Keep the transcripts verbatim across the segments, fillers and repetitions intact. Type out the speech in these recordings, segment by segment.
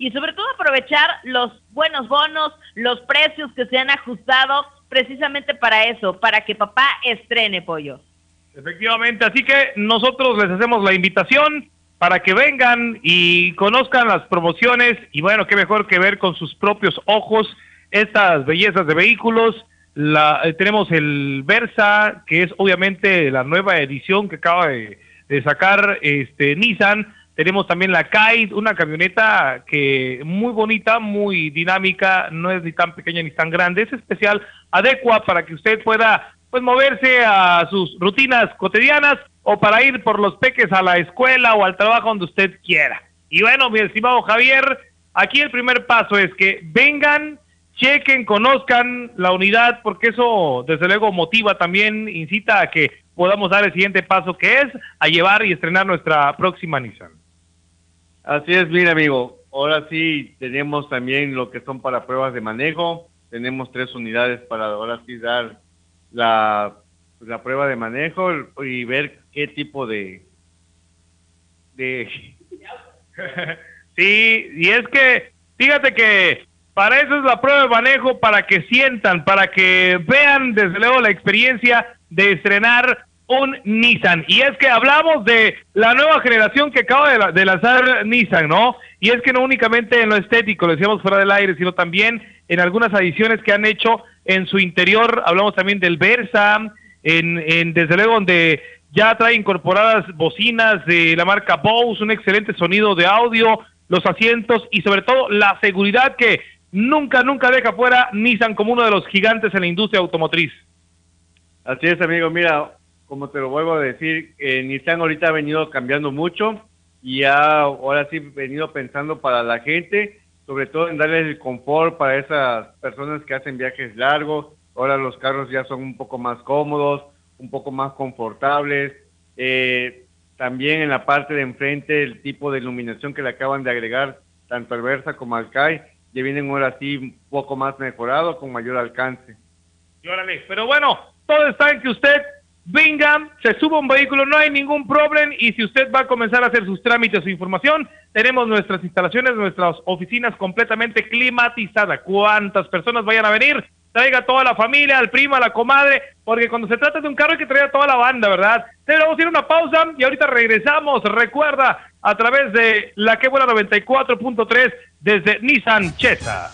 y sobre todo aprovechar los buenos bonos, los precios que se han ajustado precisamente para eso, para que papá estrene, Pollo. Efectivamente, así que nosotros les hacemos la invitación para que vengan y conozcan las promociones, y bueno, qué mejor que ver con sus propios ojos estas bellezas de vehículos. La, eh, tenemos el Versa, que es obviamente la nueva edición que acaba de, de sacar este Nissan. Tenemos también la Kite, una camioneta que muy bonita, muy dinámica, no es ni tan pequeña ni tan grande, es especial, adecua para que usted pueda pues moverse a sus rutinas cotidianas o para ir por los peques a la escuela o al trabajo donde usted quiera. Y bueno, mi estimado Javier, aquí el primer paso es que vengan, chequen, conozcan la unidad, porque eso desde luego motiva también, incita a que podamos dar el siguiente paso, que es a llevar y estrenar nuestra próxima Nissan. Así es, mira amigo, ahora sí tenemos también lo que son para pruebas de manejo, tenemos tres unidades para ahora sí dar la, la prueba de manejo y ver qué tipo de... de... Sí, y es que, fíjate que para eso es la prueba de manejo, para que sientan, para que vean desde luego la experiencia de estrenar un Nissan. Y es que hablamos de la nueva generación que acaba de, la, de lanzar Nissan, ¿no? Y es que no únicamente en lo estético, lo decíamos fuera del aire, sino también en algunas adiciones que han hecho en su interior. Hablamos también del Versa, en, en desde luego donde ya trae incorporadas bocinas de la marca Bose, un excelente sonido de audio, los asientos y sobre todo la seguridad que nunca, nunca deja fuera Nissan como uno de los gigantes en la industria automotriz. Así es, amigo, mira, como te lo vuelvo a decir, eh, Nissan ahorita ha venido cambiando mucho y ha ahora sí venido pensando para la gente, sobre todo en darles el confort para esas personas que hacen viajes largos. Ahora los carros ya son un poco más cómodos, un poco más confortables. Eh, también en la parte de enfrente, el tipo de iluminación que le acaban de agregar, tanto al Versa como al Kai, ya vienen ahora sí un poco más mejorado, con mayor alcance. Y órale, pero bueno, todo está en que usted venga, se suba un vehículo, no hay ningún problema, y si usted va a comenzar a hacer sus trámites, su información, tenemos nuestras instalaciones, nuestras oficinas completamente climatizadas. ¿Cuántas personas vayan a venir? Traiga toda la familia, al primo, a la comadre, porque cuando se trata de un carro hay que traer a toda la banda, ¿verdad? Pero vamos a ir a una pausa y ahorita regresamos. Recuerda, a través de la Que Buena noventa y cuatro punto tres desde Nissan Chesa.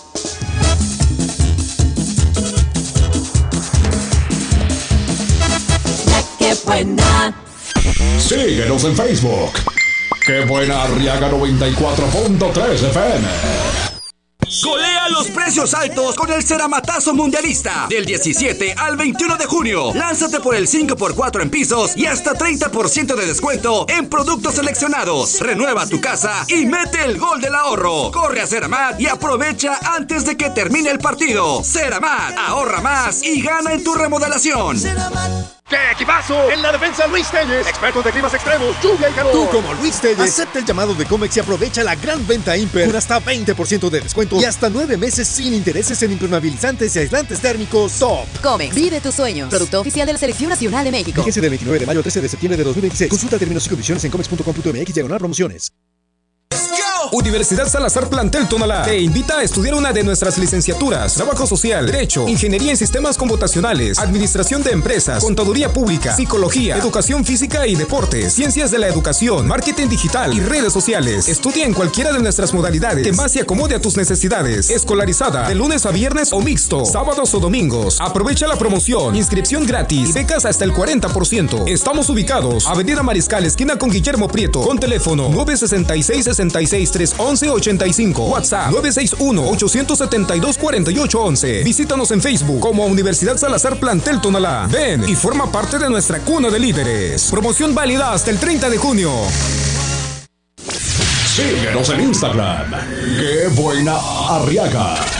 ¡Qué buena! Síguenos en Facebook. ¡Qué Buena Arriaga noventa y cuatro punto tres F M! Golea los precios altos con el Ceramatazo Mundialista. Del diecisiete al veintiuno de junio. Lánzate por el cinco por cuatro en pisos y hasta treinta por ciento de descuento en productos seleccionados. Renueva tu casa y mete el gol del ahorro. Corre a Ceramat y aprovecha antes de que termine el partido. Ceramat, ahorra más y gana en tu remodelación. ¡Qué equipazo! En la defensa, Luis Telles, expertos de climas extremos, lluvia y calor. Tú, como Luis Telles, acepta el llamado de Comex y aprovecha la gran venta Imper con hasta veinte por ciento de descuento y hasta nueve meses sin intereses en impermeabilizantes y aislantes térmicos Top. Comex, vive tus sueños. Producto oficial de la Selección Nacional de México. Fíjese del veintinueve de mayo al trece de septiembre de dos mil veintiséis. Consulta términos y condiciones en comex punto com punto m x diagonal promociones. Universidad Salazar Plantel Tonalá te invita a estudiar una de nuestras licenciaturas: Trabajo Social, Derecho, Ingeniería en Sistemas Computacionales, Administración de Empresas, Contaduría Pública, Psicología, Educación Física y Deportes, Ciencias de la Educación, Marketing Digital y Redes Sociales. Estudia en cualquiera de nuestras modalidades que más se acomode a tus necesidades. Escolarizada de lunes a viernes o mixto, sábados o domingos. Aprovecha la promoción, inscripción gratis y becas hasta el cuarenta por ciento. Estamos ubicados Avenida Mariscal, esquina con Guillermo Prieto, con teléfono nueve seis seis, seis seis tres, once ochenta y cinco, WhatsApp nueve seis uno, ocho siete dos, cuatro ocho once. Visítanos en Facebook como Universidad Salazar Plantel Tonalá. Ven y forma parte de nuestra cuna de líderes. Promoción válida hasta el treinta de junio. Síguenos en Instagram. ¡Qué Buena Arriaga!